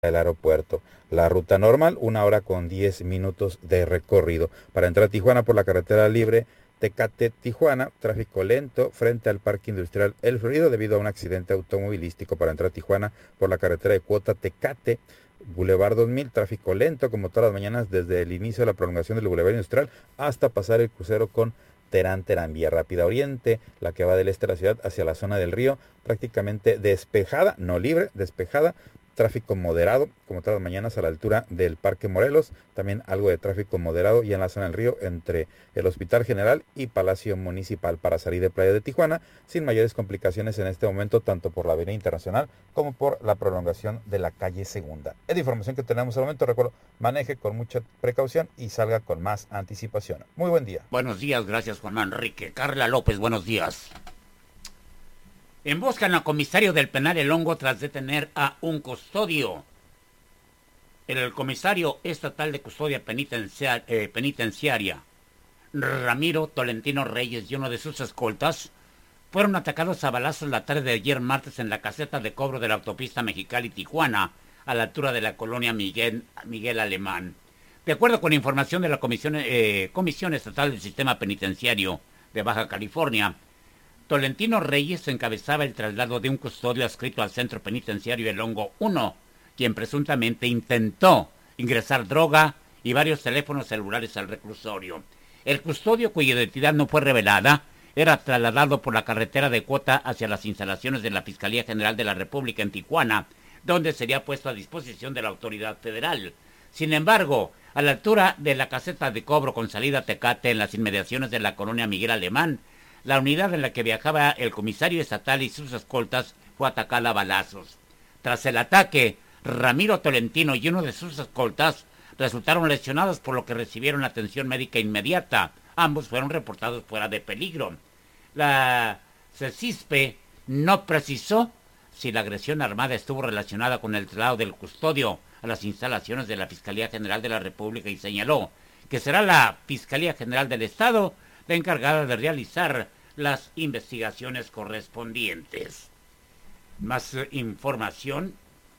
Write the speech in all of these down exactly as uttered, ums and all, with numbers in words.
el aeropuerto. La ruta normal, una hora con diez minutos de recorrido. Para entrar a Tijuana por la carretera libre Tecate-Tijuana, tráfico lento frente al Parque Industrial El Florido debido a un accidente automovilístico. Para entrar a Tijuana por la carretera de Cuota Tecate, Boulevard dos mil, tráfico lento como todas las mañanas desde el inicio de la prolongación del Boulevard Industrial hasta pasar el crucero con Terán Terán. Vía rápida oriente, la que va del este de la ciudad hacia la zona del río, prácticamente despejada, no libre, despejada. Tráfico moderado, como todas las mañanas a la altura del Parque Morelos, también algo de tráfico moderado y en la zona del río entre el Hospital General y Palacio Municipal para salir de Playa de Tijuana, sin mayores complicaciones en este momento, tanto por la Avenida Internacional como por la prolongación de la calle Segunda. Es la información que tenemos al momento. Recuerdo, maneje con mucha precaución y salga con más anticipación. Muy buen día. Buenos días, gracias Juan Manrique. Carla López, buenos días. Emboscan al comisario del penal El Hongo tras detener a un custodio. El comisario estatal de custodia penitenciar, eh, penitenciaria, Ramiro Tolentino Reyes, y uno de sus escoltas fueron atacados a balazos la tarde de ayer martes en la caseta de cobro de la autopista Mexicali-Tijuana, a la altura de la colonia Miguel, Miguel Alemán. De acuerdo con información de la Comisión, eh, Comisión Estatal del Sistema Penitenciario de Baja California, Tolentino Reyes encabezaba el traslado de un custodio adscrito al Centro Penitenciario El Hongo uno, quien presuntamente intentó ingresar droga y varios teléfonos celulares al reclusorio. El custodio, cuya identidad no fue revelada, era trasladado por la carretera de Cuota hacia las instalaciones de la Fiscalía General de la República en Tijuana, donde sería puesto a disposición de la autoridad federal. Sin embargo, a la altura de la caseta de cobro con salida a Tecate, en las inmediaciones de la colonia Miguel Alemán, la unidad en la que viajaba el comisario estatal y sus escoltas fue atacada a balazos. Tras el ataque, Ramiro Tolentino y uno de sus escoltas resultaron lesionados, por lo que recibieron atención médica inmediata. Ambos fueron reportados fuera de peligro. La CECISPE no precisó si la agresión armada estuvo relacionada con el traslado del custodio a las instalaciones de la Fiscalía General de la República y señaló que será la Fiscalía General del Estado la encargada de realizar las investigaciones correspondientes. Más eh, información.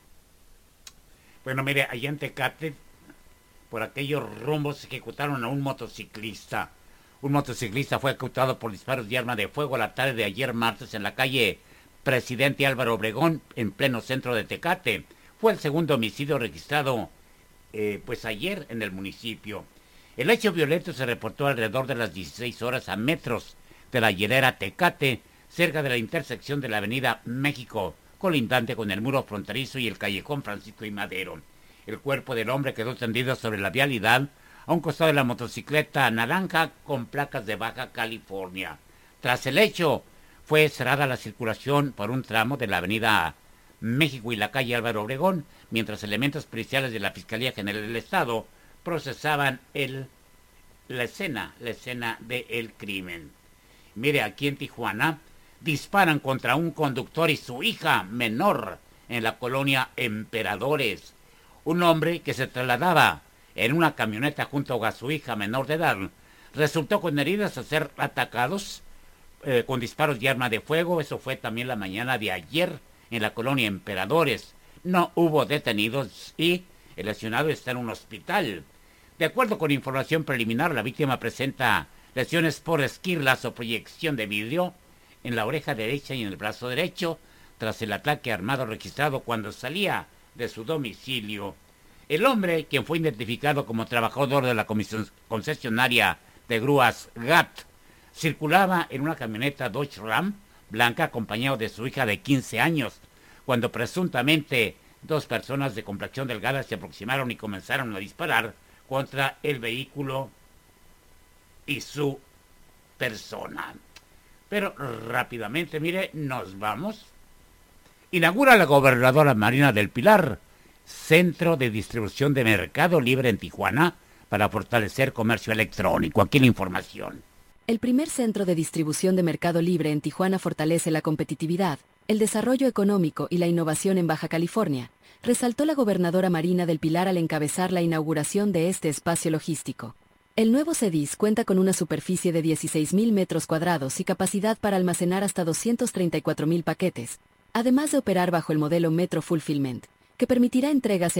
Bueno, mire, allá en Tecate, por aquellos rumbos, ejecutaron a un motociclista. Un motociclista fue ejecutado por disparos de arma de fuego la tarde de ayer martes en la calle Presidente Álvaro Obregón, en pleno centro de Tecate. Fue el segundo homicidio registrado eh, pues ayer en el municipio. El hecho violento se reportó alrededor de las dieciséis horas a metros de la hielera Tecate, cerca de la intersección de la avenida México, colindante con el muro fronterizo y el callejón Francisco y Madero. El cuerpo del hombre quedó tendido sobre la vialidad a un costado de la motocicleta naranja con placas de Baja California. Tras el hecho, fue cerrada la circulación por un tramo de la avenida México y la calle Álvaro Obregón, mientras elementos policiales de la Fiscalía General del Estado procesaban el, la escena, la escena del crimen. Mire, aquí en Tijuana disparan contra un conductor y su hija menor en la colonia Emperadores. Un hombre que se trasladaba en una camioneta junto a su hija menor de edad resultó con heridas al ser atacados eh, con disparos de arma de fuego. Eso fue también la mañana de ayer en la colonia Emperadores. No hubo detenidos y el lesionado está en un hospital. De acuerdo con información preliminar, la víctima presenta lesiones por esquirlas o proyección de vidrio en la oreja derecha y en el brazo derecho, tras el ataque armado registrado cuando salía de su domicilio. El hombre, quien fue identificado como trabajador de la concesionaria de grúas G A T, circulaba en una camioneta Dodge Ram blanca acompañado de su hija de quince años, cuando presuntamente dos personas de complexión delgada se aproximaron y comenzaron a disparar contra el vehículo y su persona. Pero rápidamente, mire, nos vamos. Inaugura la gobernadora Marina del Pilar centro de distribución de Mercado Libre en Tijuana para fortalecer comercio electrónico. Aquí la información. El primer centro de distribución de Mercado Libre en Tijuana fortalece la competitividad, el desarrollo económico y la innovación en Baja California, resaltó la gobernadora Marina del Pilar al encabezar la inauguración de este espacio logístico. El nuevo CEDIS cuenta con una superficie de dieciséis mil metros cuadrados y capacidad para almacenar hasta doscientos treinta y cuatro mil paquetes, además de operar bajo el modelo Metro Fulfillment, que permitirá entregas